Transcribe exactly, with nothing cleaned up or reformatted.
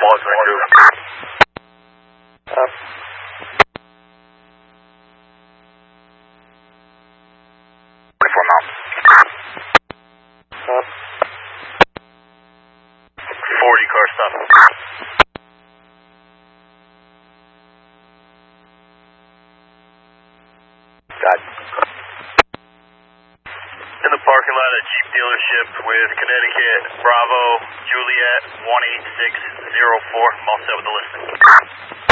Mall twenty-two. Up. twenty-four now. Up. forty car stop. Got it. In the parking lot at Jeep dealership with Connecticut Bravo Juliet one eight six zero four. I'm all set with the listing.